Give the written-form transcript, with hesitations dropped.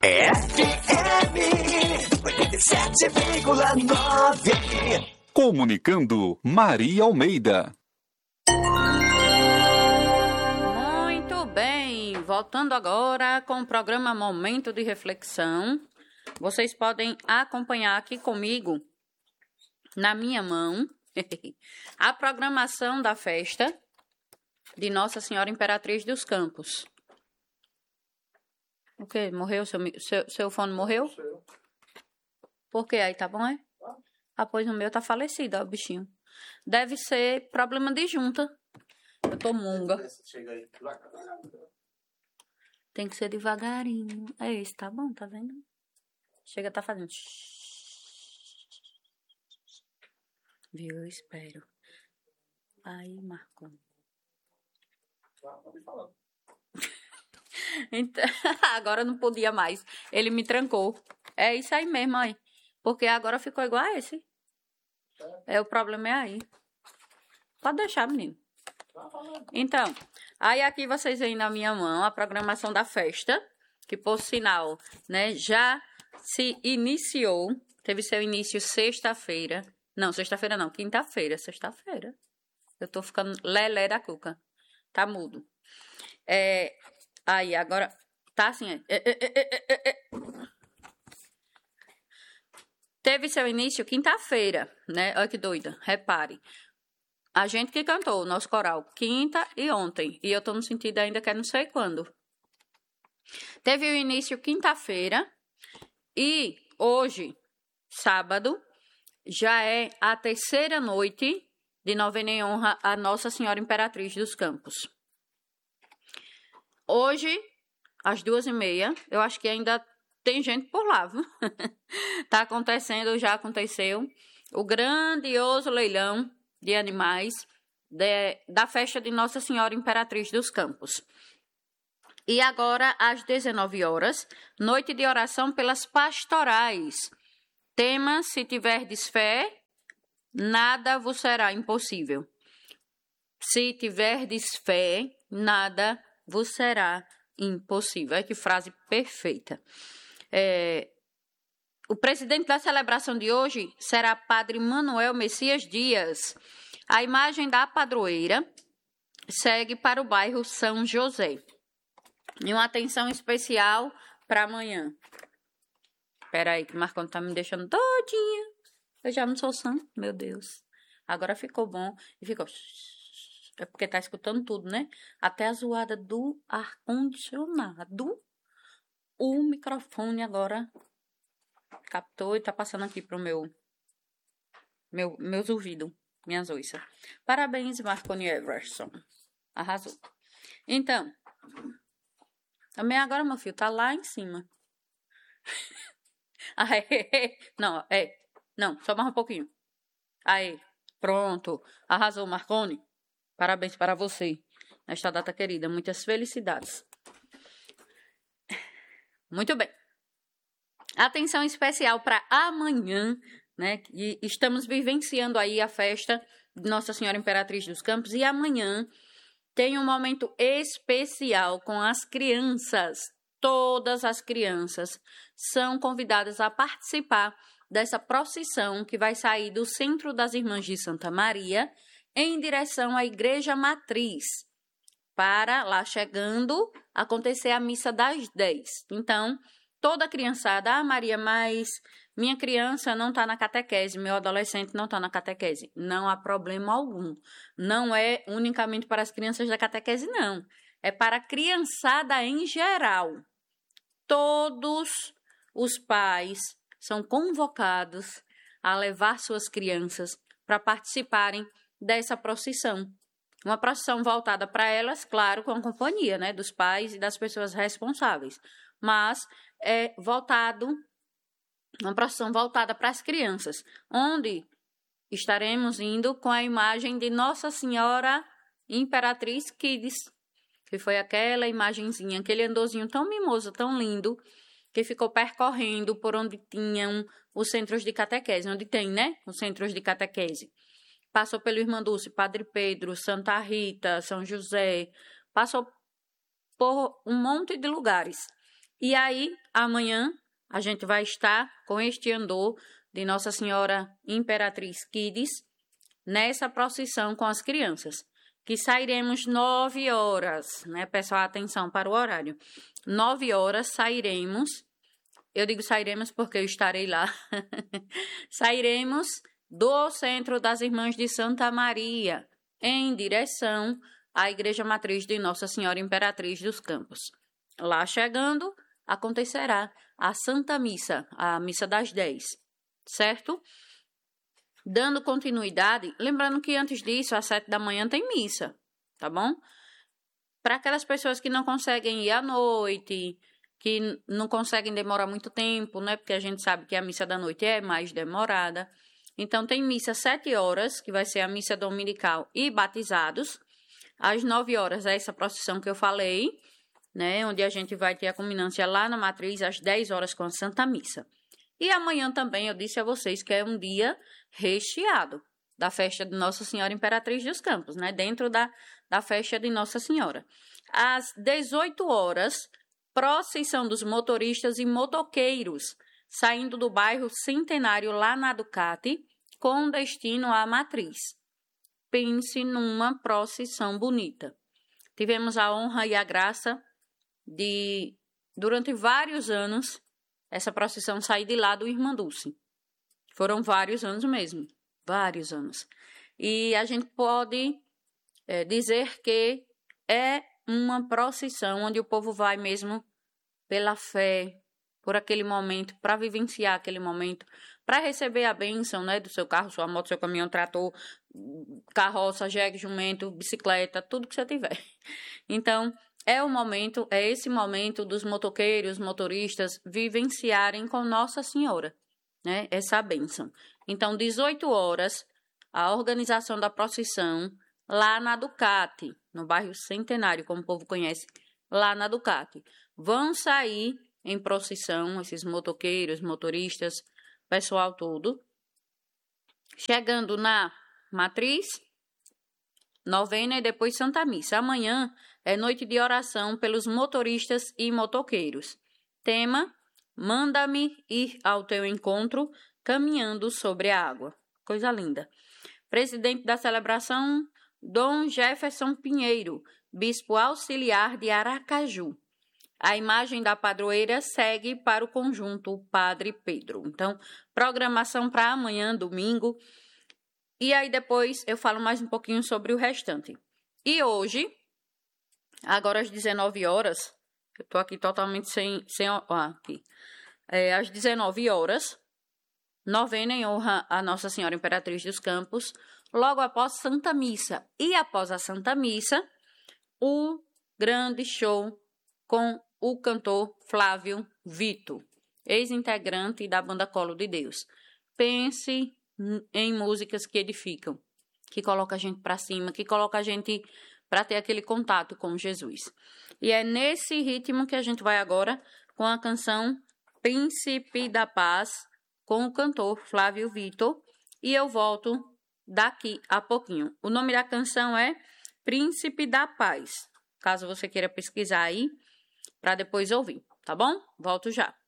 FM 87,9. Comunicando Maria Almeida. Muito bem, voltando agora com o programa Momento de Reflexão. Vocês podem acompanhar aqui comigo, na minha mão, a programação da festa de Nossa Senhora Imperatriz dos Campos. O quê? Morreu? Seu fone morreu? Por quê? Aí tá bom, é? Ah, pois o meu tá falecido, ó, o bichinho. Deve ser problema de junta. Eu tô munga. Tem que ser devagarinho. É isso, tá bom, tá vendo? Chega, tá fazendo. Viu? Eu espero. Aí, marcou. Então, agora não podia mais. Ele me trancou. É isso aí mesmo, aí. Porque agora ficou igual a esse. O problema é aí. Pode deixar, menino. Então, aí aqui vocês veem na minha mão a programação da festa, que por sinal, né, já se iniciou. Teve seu início sexta-feira. Não, sexta-feira não, quinta-feira. Sexta-feira. Eu tô ficando lelé da cuca. Tá mudo. Aí, agora, tá assim. Teve seu início quinta-feira, né? Olha que doida, repare. A gente que cantou o nosso coral quinta e ontem. E eu tô no sentido ainda que é não sei quando. Teve o início quinta-feira. E hoje, sábado, já é a terceira noite de novena em honra a Nossa Senhora Imperatriz dos Campos. Hoje, às 2h30, eu acho que ainda tem gente por lá, viu? Tá acontecendo, já aconteceu, o grandioso leilão de animais da festa de Nossa Senhora Imperatriz dos Campos. E agora, às 19h, noite de oração pelas pastorais. Tema: se tiverdes fé, nada vos será impossível. Se tiverdes fé, nada vos será impossível. Olha que frase perfeita. O presidente da celebração de hoje será Padre Manuel Messias Dias. A imagem da padroeira segue para o bairro São José. E uma atenção especial para amanhã. Espera aí, que o Marcão tá me deixando todinha. Eu já não sou sã, meu Deus. Agora ficou bom. E ficou... É porque tá escutando tudo, né? Até a zoada do ar-condicionado. O microfone agora captou e tá passando aqui pro meus ouvidos, minhas oiças. Parabéns, Marconi Everson. Arrasou. Então, também agora, meu filho, tá lá em cima. Não, só mais um pouquinho. Aí, pronto. Arrasou, Marconi. Parabéns para você, nesta data querida. Muitas felicidades. Muito bem. Atenção especial para amanhã, né? E estamos vivenciando aí a festa de Nossa Senhora Imperatriz dos Campos. E amanhã tem um momento especial com as crianças. Todas as crianças são convidadas a participar dessa procissão que vai sair do Centro das Irmãs de Santa Maria em direção à Igreja Matriz, para lá chegando acontecer a missa das 10. Então, toda criançada, Maria, mas minha criança não está na catequese, meu adolescente não está na catequese. Não há problema algum. Não é unicamente para as crianças da catequese, não. É para a criançada em geral. Todos os pais são convocados a levar suas crianças para participarem dessa procissão. Uma procissão voltada para elas, claro, com a companhia, né, dos pais e das pessoas responsáveis. Mas é uma procissão voltada para as crianças, onde estaremos indo com a imagem de Nossa Senhora Imperatriz Kids, que foi aquela imagenzinha, aquele andorzinho tão mimoso, tão lindo, que ficou percorrendo por onde tinham os centros de catequese, onde tem, né, os centros de catequese. Passou pelo Irmã Dulce, Padre Pedro, Santa Rita, São José, passou por um monte de lugares. E aí, amanhã, a gente vai estar com este andor de Nossa Senhora Imperatriz Kids nessa procissão com as crianças, que sairemos 9 horas, né, pessoal? Atenção para o horário. 9 horas sairemos, eu digo sairemos porque eu estarei lá, sairemos do Centro das Irmãs de Santa Maria, em direção à Igreja Matriz de Nossa Senhora Imperatriz dos Campos. Lá chegando, acontecerá a Santa Missa, a Missa das 10, certo? Dando continuidade, lembrando que antes disso, às 7 da manhã, tem missa, tá bom? Para aquelas pessoas que não conseguem ir à noite, que não conseguem demorar muito tempo, né? Porque a gente sabe que a missa da noite é mais demorada. Então, tem missa às 7 horas, que vai ser a missa dominical e batizados. Às 9 horas é essa procissão que eu falei, né? Onde a gente vai ter a culminância lá na Matriz, às 10 horas com a Santa Missa. E amanhã também eu disse a vocês que é um dia recheado da festa de Nossa Senhora Imperatriz dos Campos, né? Dentro da festa de Nossa Senhora. Às 18 horas, procissão dos motoristas e motoqueiros, saindo do bairro Centenário lá na Ducati, com destino à Matriz. Pense numa procissão bonita. Tivemos a honra e a graça de, durante vários anos, essa procissão sair de lá do Irmã Dulce. Foram vários anos mesmo, vários anos. E a gente pode dizer que é uma procissão onde o povo vai mesmo pela fé, por aquele momento, para vivenciar aquele momento, para receber a bênção, né, do seu carro, sua moto, seu caminhão, trator, carroça, jegue, jumento, bicicleta, tudo que você tiver. Então, é esse momento dos motoqueiros, motoristas, vivenciarem com Nossa Senhora, né, essa bênção. Então, 18 horas, a organização da procissão lá na Ducati, no bairro Centenário, como o povo conhece, lá na Ducati. Vão sair em procissão, esses motoqueiros, motoristas, pessoal todo. Chegando na Matriz, novena e depois Santa Missa. Amanhã é noite de oração pelos motoristas e motoqueiros. Tema: manda-me ir ao teu encontro, caminhando sobre a água. Coisa linda. Presidente da celebração, Dom Jefferson Pinheiro, bispo auxiliar de Aracaju. A imagem da padroeira segue para o conjunto Padre Pedro. Então, programação para amanhã, domingo. E aí depois eu falo mais um pouquinho sobre o restante. E hoje, agora às 19 horas, eu estou aqui totalmente sem aqui. Às 19 horas, novena em honra a Nossa Senhora Imperatriz dos Campos, logo após Santa Missa. E após a Santa Missa, o grande show com o cantor Flávio Vito, ex-integrante da banda Colo de Deus. Pense em músicas que edificam, que colocam a gente para cima, que colocam a gente para ter aquele contato com Jesus. E é nesse ritmo que a gente vai agora com a canção Príncipe da Paz, com o cantor Flávio Vito, e eu volto daqui a pouquinho. O nome da canção é Príncipe da Paz, caso você queira pesquisar aí, para depois ouvir, tá bom? Volto já.